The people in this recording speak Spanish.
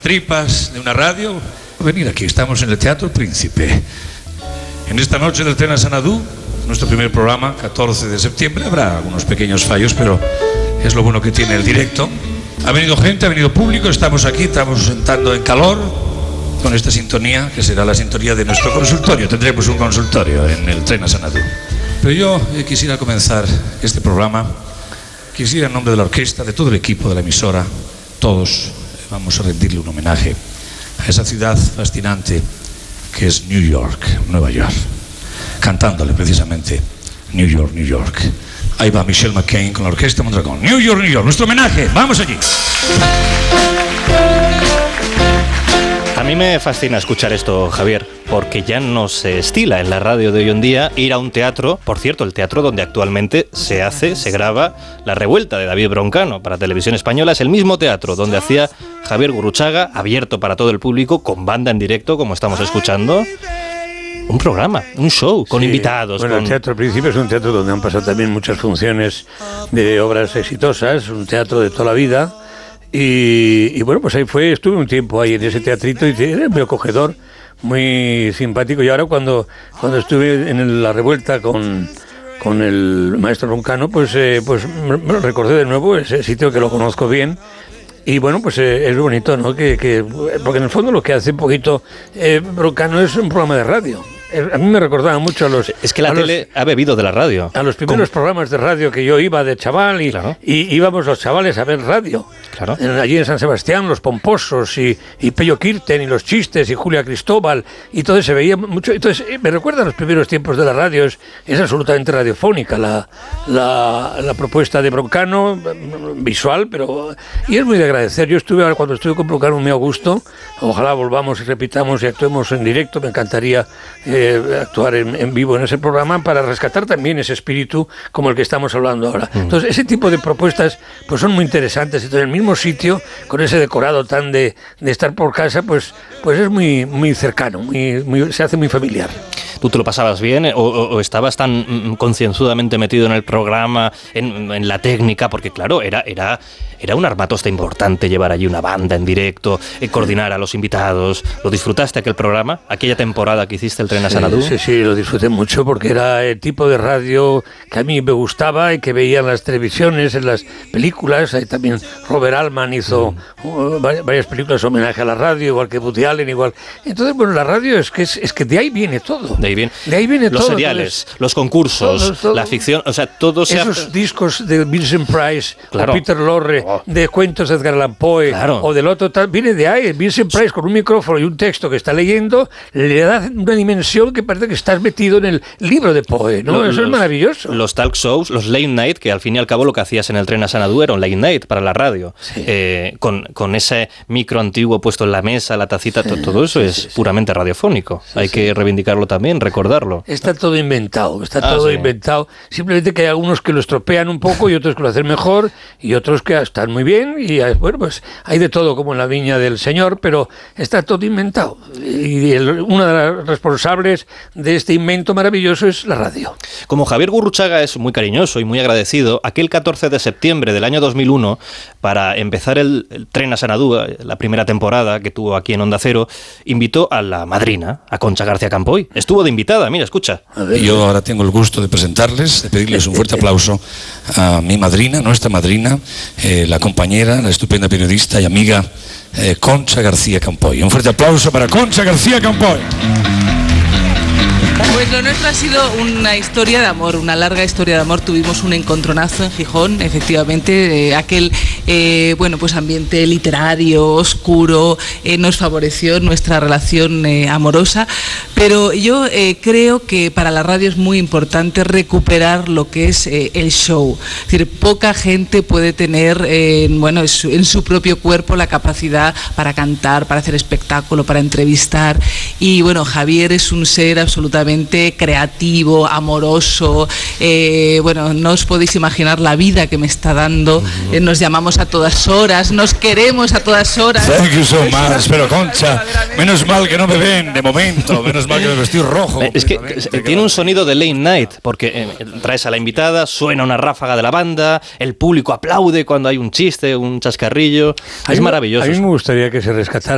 Tripas de una radio. Venir aquí, estamos en el Teatro Príncipe. En esta noche del Tren a Sanadú, nuestro primer programa, 14 de septiembre. Habrá algunos pequeños fallos, pero es lo bueno que tiene el directo. Ha venido gente, ha venido público, estamos aquí, estamos sentando en calor con esta sintonía, que será la sintonía de nuestro consultorio. Tendremos un consultorio en el Tren a Sanadú. Pero yo quisiera comenzar este programa, quisiera en nombre de la orquesta, de todo el equipo de la emisora, todos vamos a rendirle un homenaje a esa ciudad fascinante que es New York, Nueva York, cantándole precisamente New York, New York. Ahí va Michelle McCain con la orquesta Mondragón. New York, New York, nuestro homenaje, vamos allí. A mí me fascina escuchar esto, Javier, porque ya no se estila en la radio de hoy en día ir a un teatro, por cierto, el teatro donde actualmente se graba La Revuelta de David Broncano para Televisión Española, es el mismo teatro donde hacía Javier Gurruchaga, abierto para todo el público, con banda en directo, como estamos escuchando. Un programa, un show, con invitados. Bueno, el Teatro Príncipe es un teatro donde han pasado también muchas funciones de obras exitosas, un teatro de toda la vida. Y bueno, pues ahí estuve un tiempo ahí en ese teatrito y era muy acogedor, muy simpático. Y ahora cuando estuve en La Revuelta con el maestro Broncano, pues me recordé de nuevo ese sitio que lo conozco bien. Y bueno, pues es bonito, ¿no? Porque en el fondo lo que hace un poquito Broncano es un programa de radio. A mí me recordaba mucho a los... Es que la tele ha bebido de la radio. A los primeros programas de radio que yo iba de chaval y íbamos los chavales a ver radio. Claro. Allí en San Sebastián, los pomposos y Pello Kirten y los chistes y Julia Cristóbal y todo se veía mucho. Entonces me recuerda a los primeros tiempos de la radio. Es absolutamente radiofónica la propuesta de Broncano, visual, y es muy de agradecer. Yo cuando estuve con Broncano muy a gusto. Ojalá volvamos y repitamos y actuemos en directo. Me encantaría actuar en vivo en ese programa para rescatar también ese espíritu como el que estamos hablando ahora. Entonces ese tipo de propuestas pues son muy interesantes. Entonces en el mismo sitio, con ese decorado tan de estar por casa, pues es muy, muy cercano, se hace muy familiar. ¿Tú te lo pasabas bien o estabas tan concienzudamente metido en el programa, en la técnica? Porque claro, era un armatoste importante llevar allí una banda en directo, coordinar a los invitados. ¿Lo disfrutaste aquel programa, aquella temporada que hiciste el Tren a Sanadú? Sí, lo disfruté mucho porque era el tipo de radio que a mí me gustaba y que veía en las televisiones, en las películas. Ahí también Robert Altman hizo varias películas homenaje a la radio, igual que Woody Allen, igual. Entonces, bueno, la radio es que de ahí viene todo. De ahí viene los todo. Los seriales, los concursos, todo. La ficción, o sea, todo esos discos de Vincent Price, claro, o Peter Lorre, de cuentos de Edgar Allan Poe, claro, o del otro tal, viene de ahí. Vincent Price con un micrófono y un texto que está leyendo le da una dimensión que parece que estás metido en el libro de Poe, ¿no? Eso es maravilloso. Los talk shows, los late night, que al fin y al cabo lo que hacías en el Tren a Sanadú era un late night para la radio, sí. Con ese micro antiguo puesto en la mesa, la tacita, todo eso es puramente radiofónico. Hay que reivindicarlo también, recordarlo. Está todo inventado, inventado. Simplemente que hay algunos que lo estropean un poco y otros que lo hacen mejor y otros que están muy bien y bueno, pues hay de todo como en la viña del Señor, pero está todo inventado. Y una de las responsables de este invento maravilloso es la radio. Como Javier Gurruchaga es muy cariñoso y muy agradecido, aquel 14 de septiembre del año 2001, para empezar el Tren a Sanadú, la primera temporada que tuvo aquí en Onda Cero, invitó a la madrina, a Concha García Campoy. Estuvo de invitada, mira, escucha. Yo ahora tengo el gusto de presentarles, de pedirles un fuerte aplauso a mi madrina, nuestra madrina, la compañera, la estupenda periodista y amiga Concha García Campoy. Un fuerte aplauso para Concha García Campoy. Pues lo nuestro ha sido una historia de amor, una larga historia de amor. Tuvimos un encontronazo en Gijón, efectivamente, aquel pues ambiente literario, oscuro, nos favoreció nuestra relación amorosa, pero yo creo que para la radio es muy importante recuperar lo que es el show. Es decir, poca gente puede tener en su propio cuerpo la capacidad para cantar, para hacer espectáculo, para entrevistar, y bueno, Javier es un ser absolutamente creativo, amoroso, no os podéis imaginar la vida que me está dando. Nos llamamos a todas horas, nos queremos a todas horas. Thank you so much, pero Concha, menos mal que no me ven de momento, menos mal que me vestí rojo. Es que tiene un sonido de late night, porque traes a la invitada, suena una ráfaga de la banda, el público aplaude cuando hay un chiste, un chascarrillo, es maravilloso. A mí me gustaría que se rescatara